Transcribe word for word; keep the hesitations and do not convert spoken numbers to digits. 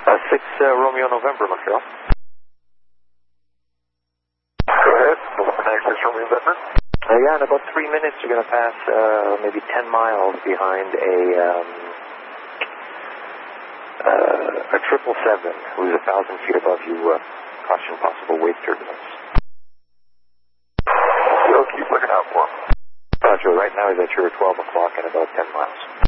Uh, six uh, Romeo November, Montreal. Go ahead. six Romeo November. Uh, yeah, in about three minutes you're going to pass uh, maybe ten miles behind a um, uh, a triple seven who's a thousand feet above you. Uh, caution possible wave turbulence. So keep looking out for him. Roger, right now he's at your twelve o'clock and about ten miles.